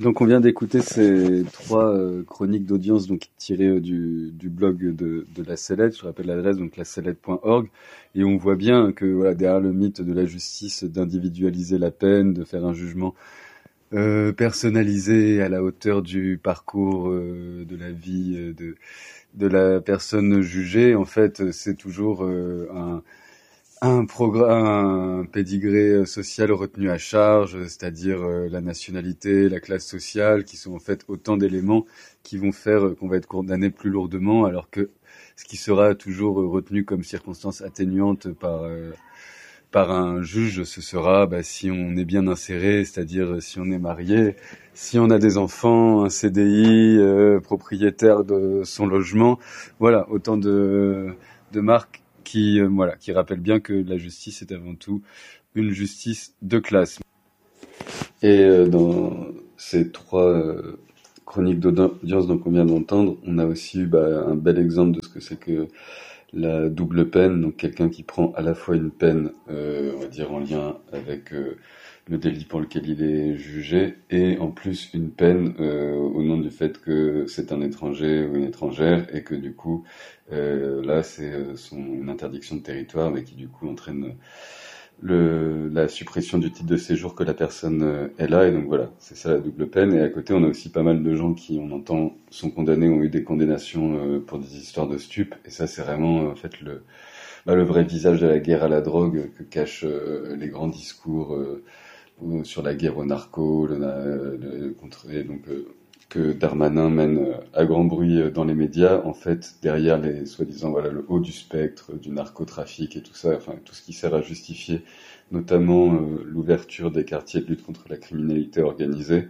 Donc on vient d'écouter ces trois chroniques d'audience donc tirées du blog de la Sellette. Je rappelle l'adresse, donc lasellette.org, et on voit bien que voilà, derrière le mythe de la justice, d'individualiser la peine, de faire un jugement personnalisé à la hauteur du parcours de la vie de la personne jugée, en fait c'est toujours un pédigré social retenu à charge, c'est-à-dire la nationalité, la classe sociale, qui sont en fait autant d'éléments qui vont faire qu'on va être condamné plus lourdement, alors que ce qui sera toujours retenu comme circonstance atténuante par un juge, ce sera si on est bien inséré, c'est-à-dire si on est marié, si on a des enfants, un CDI, propriétaire de son logement, voilà, autant de marques qui rappelle bien que la justice est avant tout une justice de classe. Et dans ces trois chroniques d'audience qu'on vient d'entendre, on a aussi eu un bel exemple de ce que c'est que la double peine, donc quelqu'un qui prend à la fois une peine, on va dire en lien avec le délit pour lequel il est jugé, et en plus une peine au nom du fait que c'est un étranger ou une étrangère, et que du coup là c'est une interdiction de territoire, mais qui du coup entraîne la suppression du titre de séjour que la personne est là, et donc voilà, c'est ça la double peine. Et à côté on a aussi pas mal de gens qui, on entend, sont condamnés, ont eu des condamnations pour des histoires de stupes, et ça c'est vraiment en fait le vrai visage de la guerre à la drogue que cachent les grands discours sur la guerre aux narcos, et donc que Darmanin mène à grand bruit dans les médias. En fait, derrière les soi-disant le haut du spectre du narcotrafic et tout ça, enfin tout ce qui sert à justifier notamment l'ouverture des quartiers de lutte contre la criminalité organisée.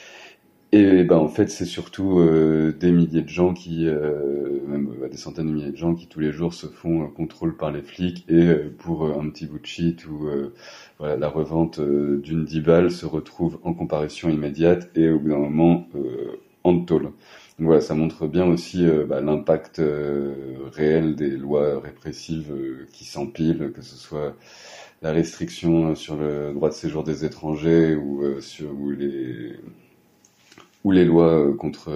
Et en fait, c'est surtout des milliers de gens qui, même des centaines de milliers de gens qui tous les jours se font contrôle par les flics, et pour un petit bout de shit ou la revente d'une 10 balles se retrouve en comparution immédiate et au bout d'un moment en tôle. Donc voilà, ça montre bien aussi l'impact réel des lois répressives qui s'empilent, que ce soit la restriction sur le droit de séjour des étrangers ou les lois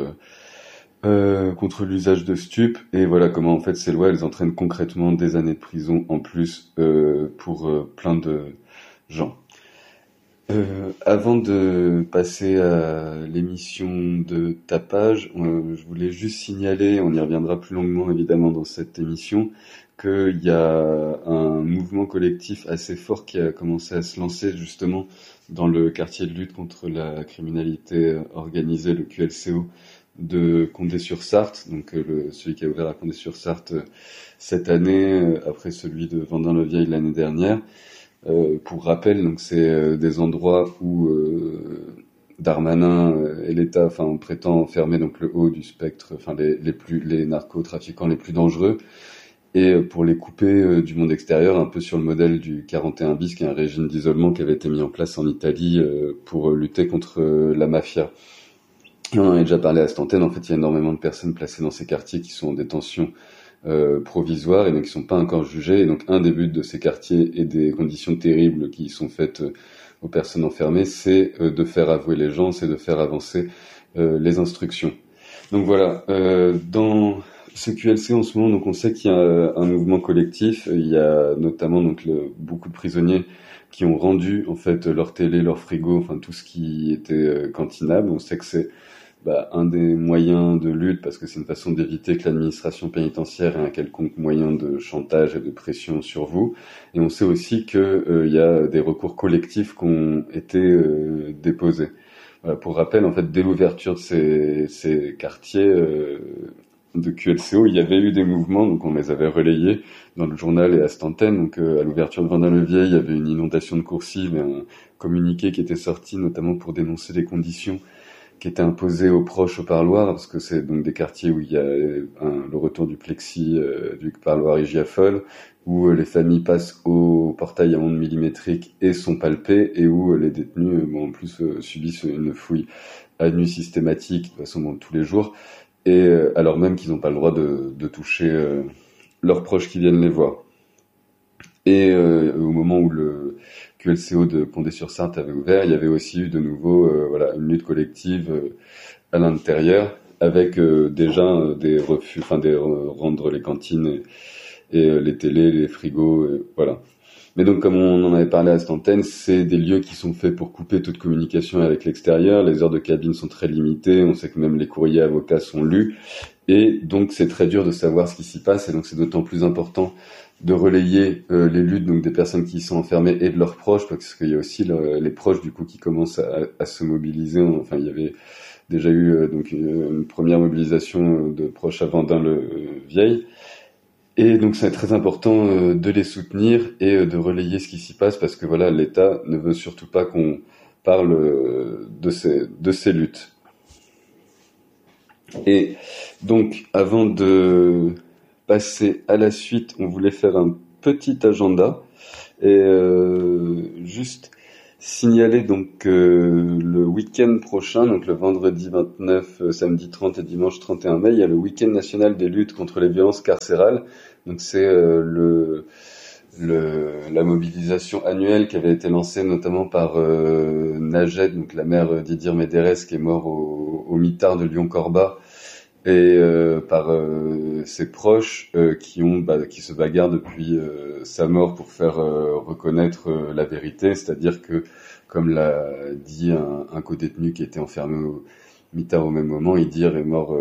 contre l'usage de stupes, et voilà comment en fait ces lois elles entraînent concrètement des années de prison en plus pour plein de gens. Avant de passer à l'émission de tapage, je voulais juste signaler, on y reviendra plus longuement évidemment dans cette émission, qu'il y a un mouvement collectif assez fort qui a commencé à se lancer justement dans le quartier de lutte contre la criminalité organisée, le QLCO de Condé-sur-Sarthe, donc celui qui a ouvert à Condé-sur-Sarthe cette année, après celui de Vendin-le-Vieil l'année dernière. Pour rappel, donc c'est des endroits où Darmanin et l'État prétend fermer donc le haut du spectre, les narcotrafiquants les plus dangereux, et pour les couper du monde extérieur, un peu sur le modèle du 41 bis, qui est un régime d'isolement qui avait été mis en place en Italie pour lutter contre la mafia. On en a déjà parlé à cette antenne. En fait, il y a énormément de personnes placées dans ces quartiers qui sont en détention provisoire et donc qui sont pas encore jugées. Et donc un des buts de ces quartiers et des conditions terribles qui sont faites aux personnes enfermées, c'est de faire avouer les gens, c'est de faire avancer les instructions. Donc voilà, dans ce QLC en ce moment, donc on sait qu'il y a un mouvement collectif. Il y a notamment donc beaucoup de prisonniers qui ont rendu en fait leur télé, leur frigo, enfin tout ce qui était cantinable. On sait que c'est un des moyens de lutte, parce que c'est une façon d'éviter que l'administration pénitentiaire ait un quelconque moyen de chantage et de pression sur vous. Et on sait aussi que y a des recours collectifs qui ont été déposés. Voilà, pour rappel, en fait, dès l'ouverture de ces quartiers de QLCO, il y avait eu des mouvements, donc on les avait relayés dans le journal et à cette antenne. Donc à l'ouverture de Vendin-le-Vieil, il y avait une inondation de coursives et un communiqué qui était sorti, notamment pour dénoncer les conditions qui étaient imposées aux proches au parloir, parce que c'est donc des quartiers où il y a le retour du plexi du parloir hygiaphone, où les familles passent au portail à ondes millimétriques et sont palpées, et où les détenus en plus subissent une fouille à nu systématique de toute façon tous les jours, et alors même qu'ils n'ont pas le droit de toucher leurs proches qui viennent les voir. Et au moment où QLCO de Condé-sur-Sarthe avait ouvert, il y avait aussi eu de nouveau une lutte collective à l'intérieur avec déjà des refus, rendre les cantines et les télés, les frigos, voilà. Mais donc, comme on en avait parlé à cette antenne, c'est des lieux qui sont faits pour couper toute communication avec l'extérieur. Les heures de cabine sont très limitées. On sait que même les courriers avocats sont lus. Et donc, c'est très dur de savoir ce qui s'y passe. Et donc, c'est d'autant plus important de relayer les luttes donc des personnes qui y sont enfermées et de leurs proches, parce qu'il y a aussi les proches du coup qui commencent à se mobiliser. Enfin, il y avait déjà eu donc une première mobilisation de proches à Vendin-le-Vieil. Et donc c'est très important de les soutenir et de relayer ce qui s'y passe parce que voilà, l'État ne veut surtout pas qu'on parle de ces luttes. Et donc avant de passer à la suite, on voulait faire un petit agenda et juste signaler donc le week-end prochain, donc le vendredi 29, samedi 30 et dimanche 31 mai, il y a le week-end national des luttes contre les violences carcérales. Donc c'est la mobilisation annuelle qui avait été lancée notamment par Najed, donc la mère d'Idir Médérès qui est mort au mitard de Lyon-Corba, et par ses proches qui se bagarrent depuis sa mort pour faire reconnaître la vérité, c'est-à-dire que, comme l'a dit un codétenu qui était enfermé au mitard au même moment, Idir est mort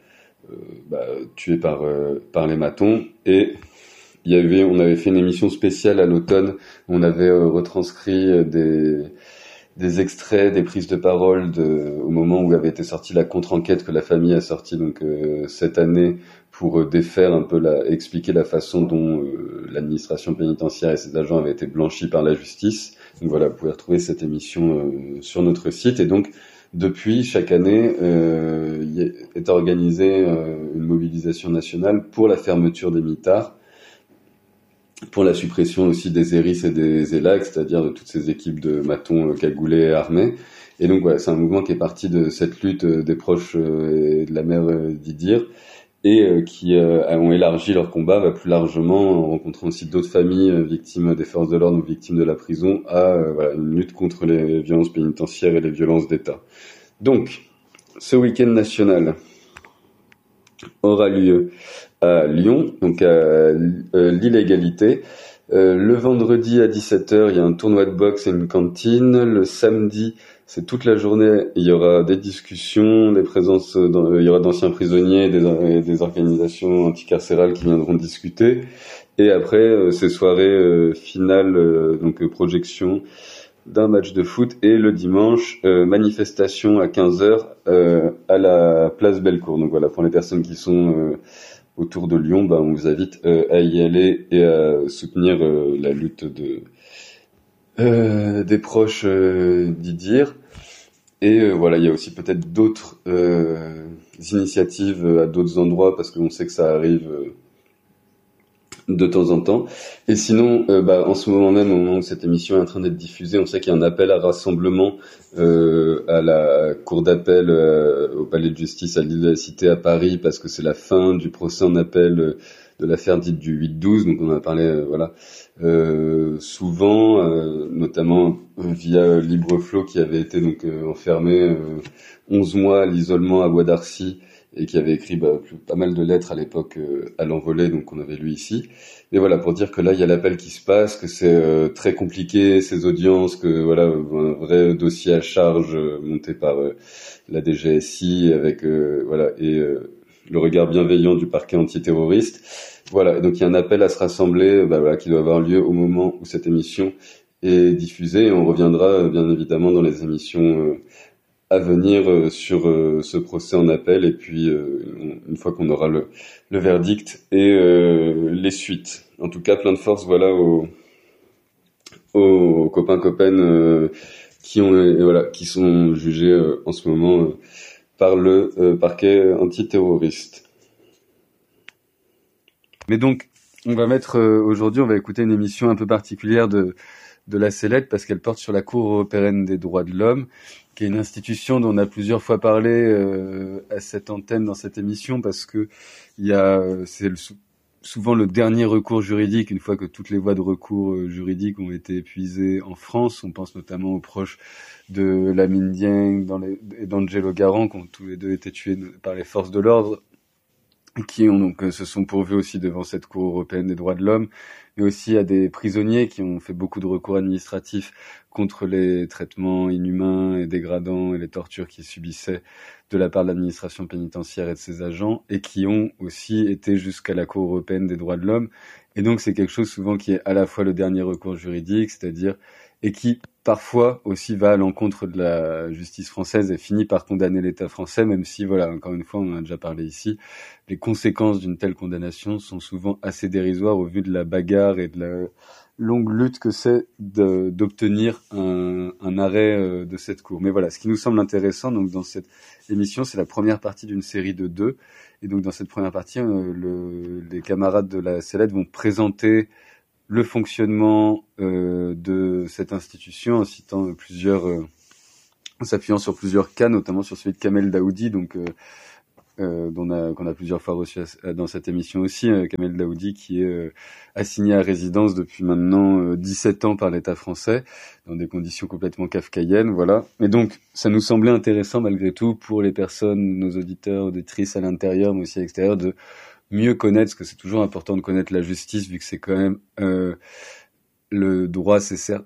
tué par les matons. Et on avait fait une émission spéciale à l'automne où on avait retranscrit des extraits, des prises de parole au moment où avait été sortie la contre-enquête que la famille a sortie donc cette année pour défaire un peu expliquer la façon dont l'administration pénitentiaire et ses agents avaient été blanchis par la justice. Donc voilà, vous pouvez retrouver cette émission sur notre site. Et donc depuis, chaque année, est organisée une mobilisation nationale pour la fermeture des mitards, pour la suppression aussi des ERIS et des ELAC, c'est-à-dire de toutes ces équipes de matons cagoulés et armés. Et donc voilà, c'est un mouvement qui est parti de cette lutte des proches et de la mère d'Idir, et qui ont élargi leur combat plus largement, en rencontrant aussi d'autres familles victimes des forces de l'ordre ou victimes de la prison, à une lutte contre les violences pénitentiaires et les violences d'État. Donc, ce week-end national aura lieu à Lyon, donc à l'Illégalité. Le vendredi à 17h, il y a un tournoi de boxe et une cantine. Le samedi, c'est toute la journée, il y aura des discussions, des présences, il y aura d'anciens prisonniers et des organisations anticarcérales qui viendront discuter. Et après, ces soirées finales, donc projection d'un match de foot, et le dimanche, manifestation à 15h à la place Bellecour. Donc voilà, pour les personnes qui sont autour de Lyon, on vous invite à y aller et à soutenir la lutte des proches d'Idir. Et voilà, il y a aussi peut-être d'autres initiatives à d'autres endroits, parce qu'on sait que ça arrive de temps en temps. Et sinon, en ce moment même, au moment où cette émission est en train d'être diffusée, on sait qu'il y a un appel à rassemblement à la cour d'appel au palais de justice à l'île de la Cité à Paris, parce que c'est la fin du procès en appel de l'affaire dite du 8-12. Donc on en a parlé souvent, notamment via Libreflot, qui avait été donc enfermé 11 mois à l'isolement à Bois d'Arcy, et qui avait écrit pas mal de lettres à l'époque à l'envolée, donc on avait lu ici. Et voilà, pour dire que là, il y a l'appel qui se passe, que c'est très compliqué, ces audiences, que voilà, un vrai dossier à charge monté par la DGSI, avec et le regard bienveillant du parquet antiterroriste. Voilà, donc il y a un appel à se rassembler, qui doit avoir lieu au moment où cette émission est diffusée, et on reviendra bien évidemment dans les émissions à venir sur ce procès en appel, et puis une fois qu'on aura le verdict et les suites. En tout cas, plein de force aux copains qui sont jugés en ce moment par le parquet antiterroriste. Mais donc, aujourd'hui, on va écouter une émission un peu particulière de la Sellette, parce qu'elle porte sur la Cour européenne des droits de l'homme, qui est une institution dont on a plusieurs fois parlé à cette antenne dans cette émission, parce que c'est souvent le dernier recours juridique, une fois que toutes les voies de recours juridiques ont été épuisées en France. On pense notamment aux proches de Lamine Dieng et d'Angelo Garant, qui ont tous les deux été tués par les forces de l'ordre, qui ont donc se sont pourvus aussi devant cette Cour européenne des droits de l'homme, mais aussi à des prisonniers qui ont fait beaucoup de recours administratifs contre les traitements inhumains et dégradants et les tortures qu'ils subissaient de la part de l'administration pénitentiaire et de ses agents, et qui ont aussi été jusqu'à la Cour européenne des droits de l'homme. Et donc c'est quelque chose souvent qui est à la fois le dernier recours juridique, c'est-à-dire, et qui parfois aussi va à l'encontre de la justice française et finit par condamner l'État français, même si, voilà, encore une fois, on en a déjà parlé ici, les conséquences d'une telle condamnation sont souvent assez dérisoires au vu de la bagarre et de la longue lutte que c'est d'obtenir un arrêt de cette cour. Mais voilà, ce qui nous semble intéressant donc dans cette émission, c'est la première partie d'une série de 2. Et donc dans cette première partie, les camarades de la Sellette vont présenter le fonctionnement de cette institution en citant en s'appuyant sur plusieurs cas, notamment sur celui de Kamel Daoudi, donc qu'on a plusieurs fois reçu dans cette émission aussi, Kamel Daoudi, qui est assigné à résidence depuis maintenant 17 ans par l'État français, dans des conditions complètement kafkaïennes, voilà. Et donc, ça nous semblait intéressant malgré tout pour les personnes, nos auditeurs, auditrices à l'intérieur, mais aussi à l'extérieur, de mieux connaître, parce que c'est toujours important de connaître la justice, vu que c'est quand même le droit, c'est certes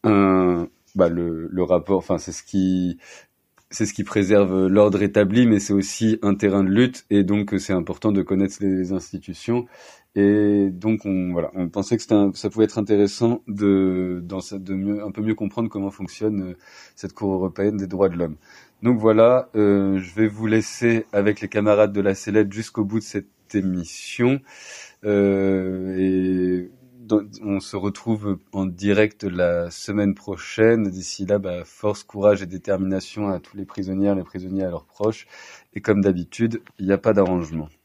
le rapport, enfin c'est ce qui préserve l'ordre établi, mais c'est aussi un terrain de lutte, et donc c'est important de connaître les institutions. Et donc on pensait que ça pouvait être intéressant un peu mieux comprendre comment fonctionne cette Cour européenne des droits de l'homme. Donc voilà, je vais vous laisser avec les camarades de la Sellette jusqu'au bout de cette émission, et on se retrouve en direct la semaine prochaine. D'ici là, force, courage et détermination à tous les prisonnières, les prisonniers, à leurs proches. Et comme d'habitude, il n'y a pas d'arrangement.